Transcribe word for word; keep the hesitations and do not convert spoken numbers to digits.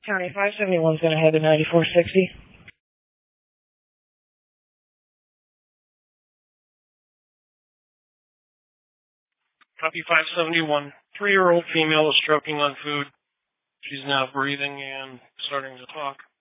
County five seventy-one is going to head to ninety-four sixty. Copy five seventy-one. Three-year-old female is choking on food. She's now breathing and starting to talk.